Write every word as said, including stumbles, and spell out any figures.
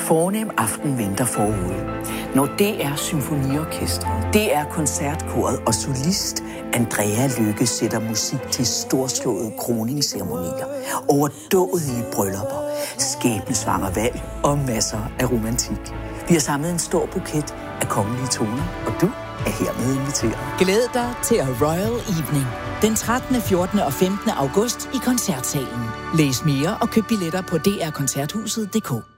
fornem aften venter forude. Når D R Symfoniorkestret, D R Koncertkoret og solist Andrea Lykke sætter musik til storslåede kroningsceremonier, overdådige bryllupper, skæbnesvanger valg og masser af romantik. Vi har samlet en stor buket af kongelige toner, og du er hermed inviteret. Glæd dig til A Royal Evening den trettende, fjortende og femtende august i Koncertsalen. Læs mere og køb billetter på d r koncerthuset punktum d k.